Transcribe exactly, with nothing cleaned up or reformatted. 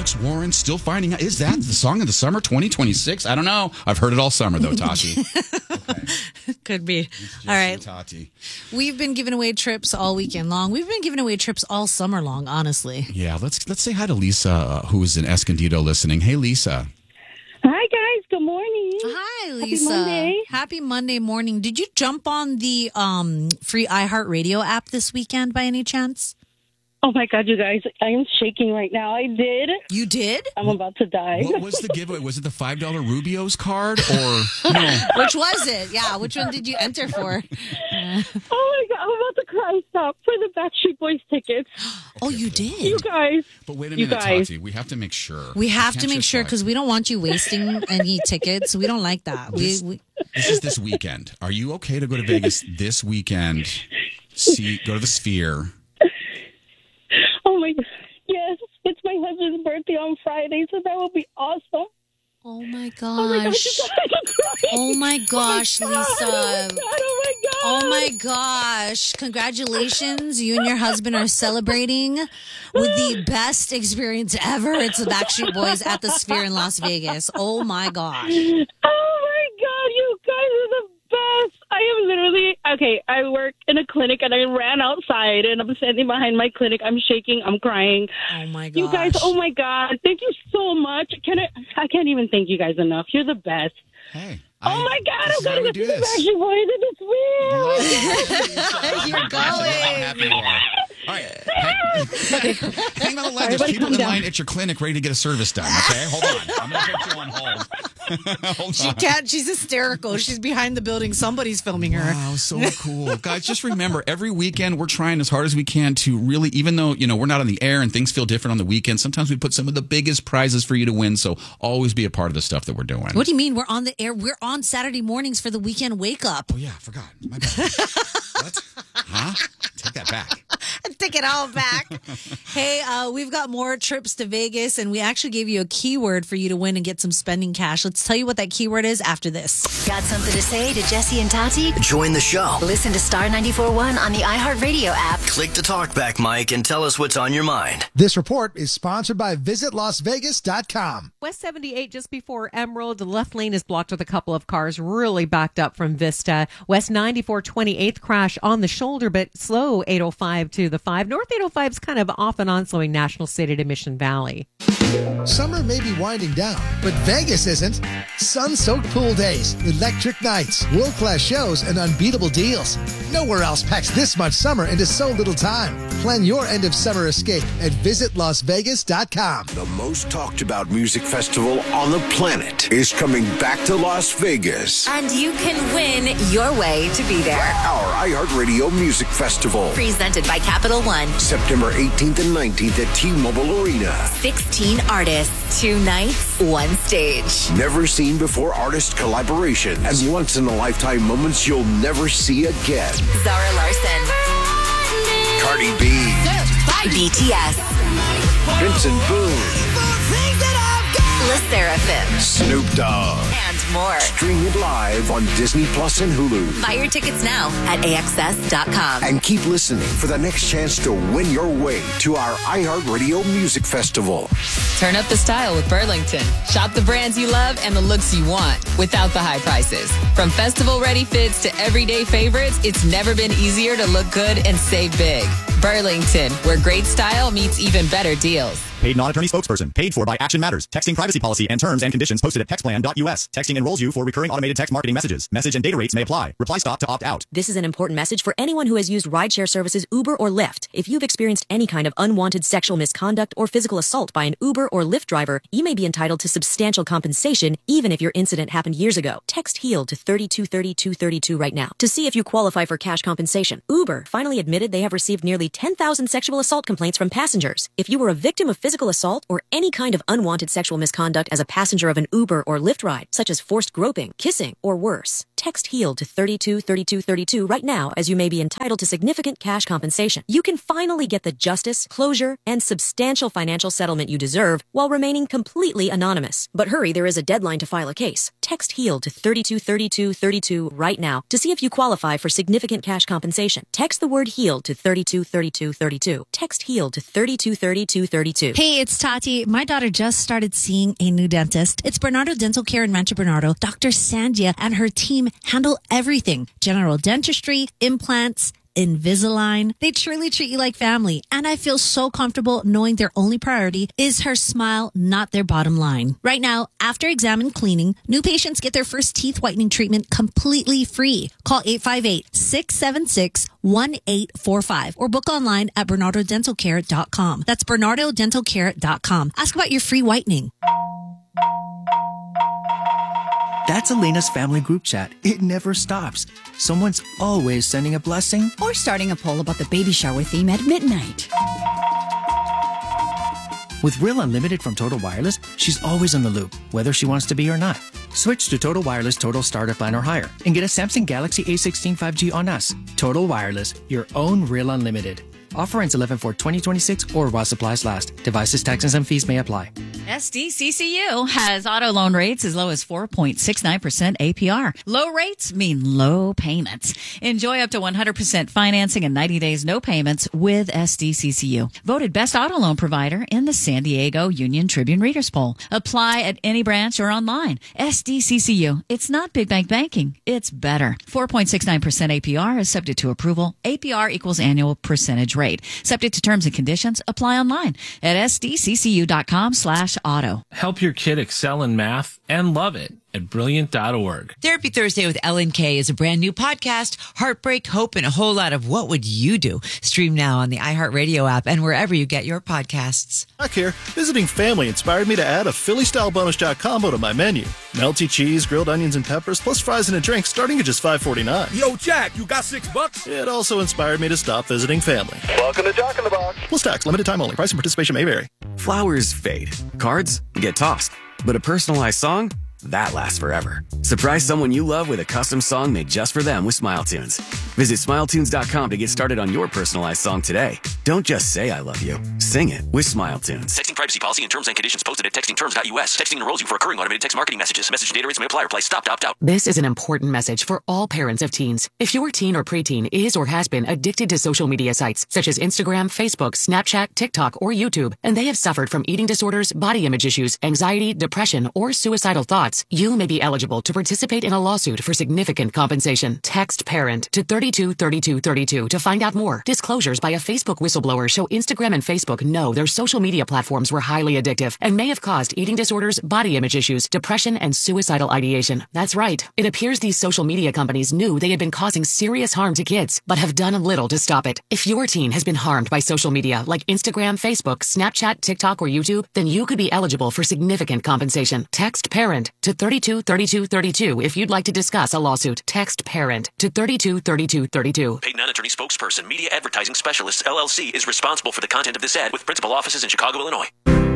Alex Warren still finding out. Is that the song of the summer twenty twenty-six? I don't know. I've heard it all summer, though, Tati. Okay. Could be. All right. Tati. We've been giving away trips all weekend long. We've been giving away trips all summer long, honestly. Yeah, let's let's say hi to Lisa, uh, who is in Escondido listening. Hey, Lisa. Hi, guys. Good morning. Hi, Lisa. Happy Monday. Happy Monday morning. Did you jump on the um, free iHeartRadio app this weekend by any chance? Oh, my God, you guys. I am shaking right now. I did. You did? I'm about to die. What was the giveaway? Was it the five dollar Rubio's card or no? Which was it? Yeah, which one did you enter for? Oh, my God. I'm about to cry. Stop. For the Backstreet Boys tickets. Oh, you did? You guys. But wait a You minute, guys. Tati. We have to make sure. We have can't to make just, sure like- because we don't want you wasting any tickets. We don't like that. We, This- we This is this weekend. Are you okay to go to Vegas this weekend? See, go to the Sphere. Oh, my God. Yes. It's my husband's birthday on Friday, so that will be awesome. Oh my Oh, my gosh. gosh. I'm crying. Oh my gosh, Oh, my God. Lisa. Oh, my God. Oh, my God. Oh my gosh. Congratulations. You and your husband are celebrating with the best experience ever. It's the Backstreet Boys at the Sphere in Las Vegas. Oh my gosh. Oh my God, you guys are the best. I am literally, okay, I work in a clinic and I ran outside and I'm standing behind my clinic. I'm shaking, I'm crying. Oh my gosh. You guys, oh my God, thank you so much. Can I, I can't even thank you guys enough. You're the best. Hey. Oh my God, this I'm is how going we to do go to the this. Backstreet Boys in the Sphere. You're How going. happy you are. All right. Hang, hang on the line. There's Everybody people calm in down. line at your clinic ready to get a service done, okay? Hold on. I'm going to put you on hold. Hold She on. can't. She's hysterical. She's behind the building. Somebody's filming her. Wow, so cool. Guys, just remember, every weekend we're trying as hard as we can to really, even though, you know, we're not on the air and things feel different on the weekend, sometimes we put some of the biggest prizes for you to win, so always be a part of the stuff that we're doing. What do you mean? We're on the air. We're on Saturday mornings for the weekend wake up. Oh, yeah, I forgot. My bad. What? Huh? Take that back. Take it all back. Hey, uh, we've got more trips to Vegas, and we actually gave you a keyword for you to win and get some spending cash. Let's tell you what that keyword is after this. Got something to say to Jesse and Tati? Join the show. Listen to Star ninety-four point one on the iHeartRadio app. Click the talkback mic and tell us what's on your mind. This report is sponsored by visit las vegas dot com. West seventy-eight just before Emerald. The left lane is blocked with a couple of cars really backed up from Vista. West ninety-four twenty-eighth crash on the shoulder, but slow eight oh five to the five. North eight oh five is kind of off and on slowing National City to Mission Valley. Summer may be winding down, but Vegas isn't. Sun-soaked pool days, electric nights, world-class shows, and unbeatable deals. Nowhere else packs this much summer into so little time. Plan your end-of-summer escape at visit las vegas dot com. The most talked about music festival on the planet is coming back to Las Vegas. And you can win your way to be there. Our iHeartRadio Music Festival. Presented by Capital One. September eighteenth and nineteenth at T-Mobile Arena. sixteen artists, two nights, one stage. Never seen before artist collaboration and once in a lifetime moments you'll never see again. Zara Larson. Cardi B. B T S. Vincent Boone. Le Seraphim. Snoop Dogg. And more. Stream it live on Disney Plus and Hulu. Buy your tickets now at A X S dot com. And keep listening for the next chance to win your way to our iHeartRadio Music Festival. Turn up the style with Burlington. Shop the brands you love and the looks you want without the high prices. From festival-ready fits to everyday favorites, it's never been easier to look good and save big. Burlington, where great style meets even better deals. Paid non-attorney spokesperson. Paid for by Action Matters. Texting privacy policy and terms and conditions posted at textplan dot U S. Texting enrolls you for recurring automated text marketing messages. Message and data rates may apply. Reply stop to opt out. This is an important message for anyone who has used rideshare services Uber or Lyft. If you've experienced any kind of unwanted sexual misconduct or physical assault by an Uber or Lyft driver, you may be entitled to substantial compensation even if your incident happened years ago. Text HEAL to three two three two three two right now to see if you qualify for cash compensation. Uber finally admitted they have received nearly ten thousand sexual assault complaints from passengers. If you were a victim of physical assault or any kind of unwanted sexual misconduct as a passenger of an Uber or Lyft ride, such as forced groping, kissing, or worse, Text HEAL to thirty-two thirty-two thirty-two right now, as you may be entitled to significant cash compensation. You can finally get the justice, closure, and substantial financial settlement you deserve while remaining completely anonymous. But hurry, there is a deadline to file a case. Text HEAL to thirty-two thirty-two thirty-two right now to see if you qualify for significant cash compensation. Text the word HEAL to thirty-two thirty-two thirty-two. Text HEAL to thirty-two thirty-two thirty-two. Hey, it's Tati. My daughter just started seeing a new dentist. It's Bernardo Dental Care in Rancho Bernardo. Doctor Sandia and her team handle everything. General dentistry, implants, Invisalign. They truly treat you like family. And I feel so comfortable knowing their only priority is her smile, not their bottom line. Right now, after exam and cleaning, new patients get their first teeth whitening treatment completely free. Call eight five eight, six seven six, one eight four five or book online at bernardo dental care dot com. That's bernardo dental care dot com. Ask about your free whitening. That's Elena's family group chat. It never stops. Someone's always sending a blessing or starting a poll about the baby shower theme at midnight. With Real Unlimited from Total Wireless, she's always in the loop, whether she wants to be or not. Switch to Total Wireless Total Starter Plan or higher and get a Samsung Galaxy A sixteen five G on us. Total Wireless, your own Real Unlimited. Offer ends eleven four twenty twenty-six or while supplies last. Devices, taxes, and fees may apply. S D C C U has auto loan rates as low as four point six nine percent A P R. Low rates mean low payments. Enjoy up to one hundred percent financing and ninety days no payments with S D C C U. Voted best auto loan provider in the San Diego Union Tribune Readers Poll. Apply at any branch or online. S D C C U. It's not big bank banking. It's better. four point six nine percent A P R is subject to approval. A P R equals annual percentage rate. Subject to terms and conditions. Apply online at sdccu.com slash auto. Help your kid excel in math and love it at brilliant dot org. Therapy Thursday with Ellen Kay is a brand new podcast. Heartbreak, hope, and a whole lot of what would you do? Stream now on the iHeartRadio app and wherever you get your podcasts. Back here, visiting family inspired me to add a Philly-style bonus jack combo to my menu. Melty cheese, grilled onions, and peppers, plus fries and a drink starting at just five forty-nine. Yo, Jack, you got six bucks? It also inspired me to stop visiting family. Welcome to Jack in the Box. Plus tax, limited time only. Price and participation may vary. Flowers fade. Cards get tossed. But a personalized song? That lasts forever. Surprise someone you love with a custom song made just for them with Smile Tunes. Visit smile tunes dot com to get started on your personalized song today. Don't just say I love you. Sing it with Smile Tunes. Texting privacy policy and terms and conditions posted at texting terms dot U S. Texting enrolls you for recurring automated text marketing messages. Message data rates may apply. Reply stop to opt out. This is an important message for all parents of teens. If your teen or preteen is or has been addicted to social media sites such as Instagram, Facebook, Snapchat, TikTok, or YouTube, and they have suffered from eating disorders, body image issues, anxiety, depression, or suicidal thoughts, you may be eligible to participate in a lawsuit for significant compensation. Text PARENT to thirty-two thirty-two thirty-two to find out more. Disclosures by a Facebook whistleblower show Instagram and Facebook know their social media platforms were highly addictive and may have caused eating disorders, body image issues, depression, and suicidal ideation. That's right. It appears these social media companies knew they had been causing serious harm to kids, but have done little to stop it. If your teen has been harmed by social media like Instagram, Facebook, Snapchat, TikTok, or YouTube, then you could be eligible for significant compensation. Text PARENT to thirty-two thirty-two thirty-two if you'd like to discuss a lawsuit. Text PARENT to thirty-two thirty-two thirty-two. Paid non-attorney spokesperson, Media Advertising Specialists, L L C, is responsible for the content of this ad with principal offices in Chicago, Illinois.